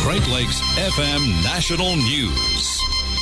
Great Lakes FM National News.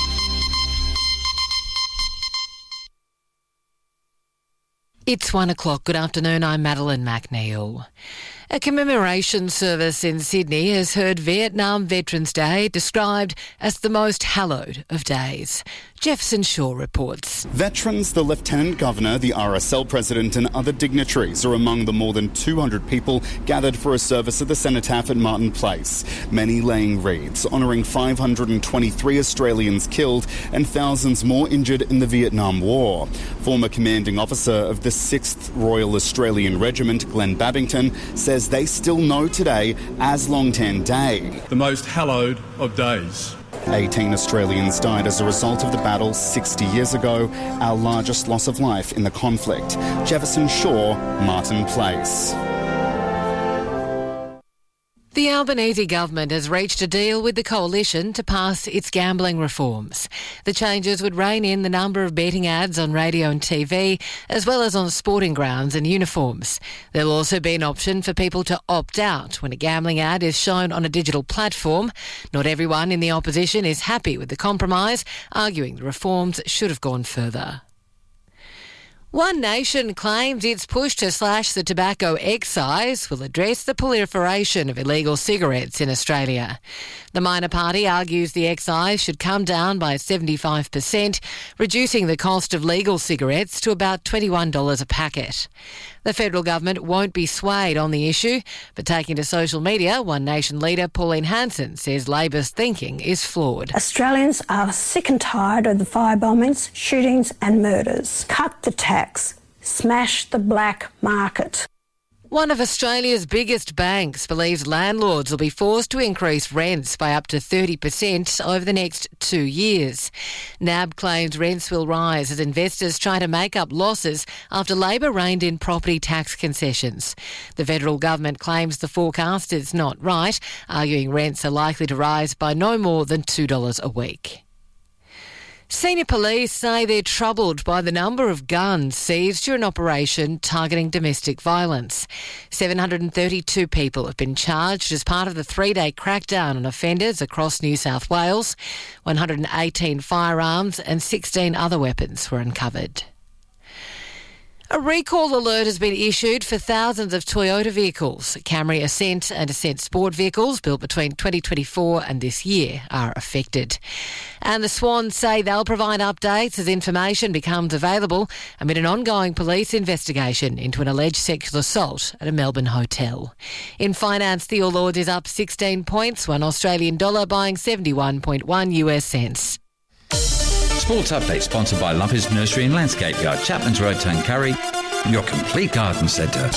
It's 1 o'clock. Good afternoon. I'm Madeline McNeil. A commemoration service in Sydney has heard Vietnam Veterans Day described as the most hallowed of days. Jefferson Shaw reports. Veterans, the Lieutenant Governor, the RSL President and other dignitaries are among the more than 200 people gathered for a service at the Cenotaph at Martin Place. Many laying wreaths honouring 523 Australians killed and thousands more injured in the Vietnam War. Former commanding officer of the 6th Royal Australian Regiment, Glenn Babington, says they still know today as Long Tan Day. The most hallowed of days. 18 Australians died as a result of the battle 60 years ago, our largest loss of life in the conflict. Jefferson Shaw, Martin Place. The Albanese government has reached a deal with the coalition to pass its gambling reforms. The changes would rein in the number of betting ads on radio and TV, as well as on sporting grounds and uniforms. There'll also be an option for people to opt out when a gambling ad is shown on a digital platform. Not everyone in the opposition is happy with the compromise, arguing the reforms should have gone further. One Nation claims its push to slash the tobacco excise will address the proliferation of illegal cigarettes in Australia. The minor party argues the excise should come down by 75%, reducing the cost of legal cigarettes to about $21 a packet. The federal government won't be swayed on the issue, but taking to social media, One Nation leader Pauline Hanson says Labor's thinking is flawed. Australians are sick and tired of the fire bombings, shootings and murders. Cut the tax. Smash the black market. One of Australia's biggest banks believes landlords will be forced to increase rents by up to 30% over the next 2 years. NAB claims rents will rise as investors try to make up losses after Labor reined in property tax concessions. The federal government claims the forecast is not right, arguing rents are likely to rise by no more than $2 a week. Senior police say they're troubled by the number of guns seized during an operation targeting domestic violence. 732 people have been charged as part of the 3-day crackdown on offenders across New South Wales. 118 firearms and 16 other weapons were uncovered. A recall alert has been issued for thousands of Toyota vehicles. Camry Ascent and Ascent Sport vehicles built between 2024 and this year are affected. And the Swans say they'll provide updates as information becomes available amid an ongoing police investigation into an alleged sexual assault at a Melbourne hotel. In finance, the All Ords is up 16 points, one Australian dollar buying 71.1 US cents. Sports Update sponsored by Lovers Nursery and Landscape Yard, Chapman's Road, Tuncurry, your complete garden centre.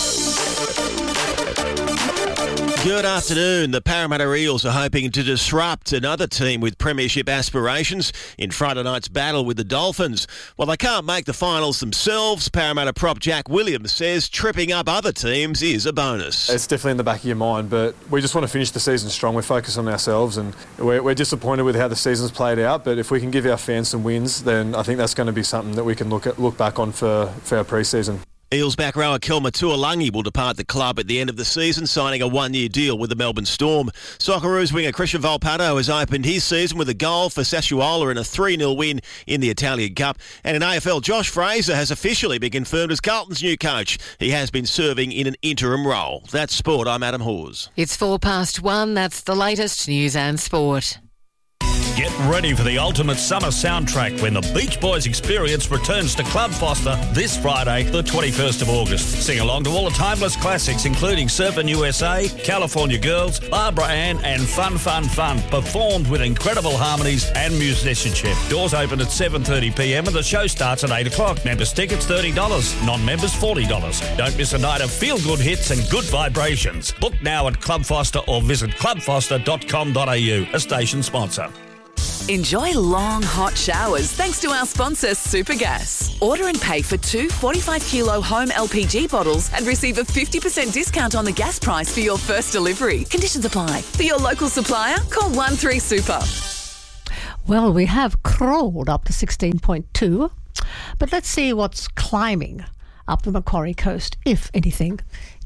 Good afternoon. The Parramatta Eels are hoping to disrupt another team with premiership aspirations in Friday night's battle with the Dolphins. While they can't make the finals themselves, Parramatta prop Jack Williams says tripping up other teams is a bonus. It's definitely in the back of your mind, but we just want to finish the season strong. We're focused on ourselves and we're disappointed with how the season's played out, but if we can give our fans some wins, then I think that's going to be something that we can look back on for our pre-season. Eels back rower Kelma Tuolangi will depart the club at the end of the season, signing a 1-year deal with the Melbourne Storm. Socceroos winger Christian Volpato has opened his season with a goal for Sassuolo in a 3-0 win in the Italian Cup. And in AFL, Josh Fraser has officially been confirmed as Carlton's new coach. He has been serving in an interim role. That's sport. I'm Adam Hawes. It's 1:04. That's the latest news and sport. Get ready for the ultimate summer soundtrack when the Beach Boys Experience returns to Club Foster this Friday, the 21st of August. Sing along to all the timeless classics, including Surfin' USA, California Girls, Barbara Ann, and Fun, Fun, Fun, performed with incredible harmonies and musicianship. Doors open at 7:30pm and the show starts at 8 o'clock. Members' tickets $30, non-members $40. Don't miss a night of feel-good hits and good vibrations. Book now at Club Foster or visit clubfoster.com.au, a station sponsor. Enjoy long, hot showers thanks to our sponsor, Supergas. Order and pay for 2 45-kilo home LPG bottles and receive a 50% discount on the gas price for your first delivery. Conditions apply. For your local supplier, call 13-SUPER. Well, we have crawled up to 16.2, but let's see what's climbing up the Macquarie coast, if anything.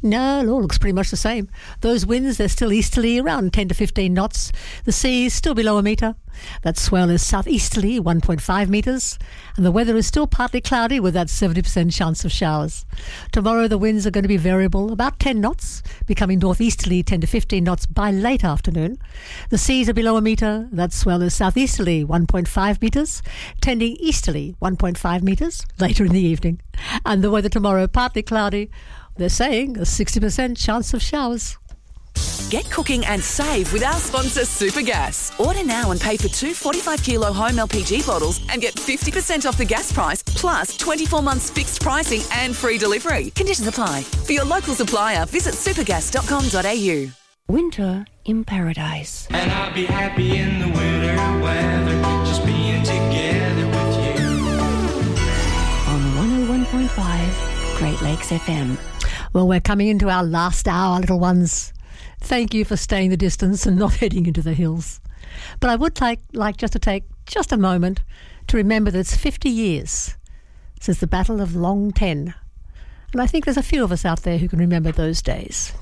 No, it all looks pretty much the same. Those winds, they're still easterly, around 10 to 15 knots. The sea is still below a metre. That swell is southeasterly, 1.5 metres. And the weather is still partly cloudy with that 70% chance of showers. Tomorrow the winds are going to be variable, about 10 knots, becoming northeasterly 10 to 15 knots by late afternoon. The seas are below a metre. That swell is southeasterly, 1.5 metres, tending easterly, 1.5 metres, later in the evening. And the weather tomorrow, partly cloudy. They're saying a 60% chance of showers. Get cooking and save with our sponsor Supergas. Order now and pay for 2 45-kilo home LPG bottles and get 50% off the gas price, plus 24 months fixed pricing and free delivery. Conditions apply. For your local supplier, visit supergas.com.au. Winter in paradise. And I'll be happy in the winter weather, just being together with you. On 101.5 Great Lakes FM. Well, we're coming into our last hour, little ones. Thank you for staying the distance and not heading into the hills. But I would like just to take just a moment to remember that it's 50 years since the Battle of Long Ten. And I think there's a few of us out there who can remember those days.